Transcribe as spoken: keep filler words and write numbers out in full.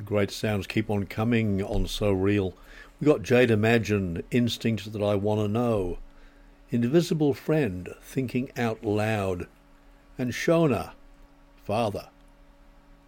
great sounds keep on coming on So Real. We got Jade Imagine, Instincts That I Want to Know, Invisible Friend, Thinking Out Loud, and Shona, Father.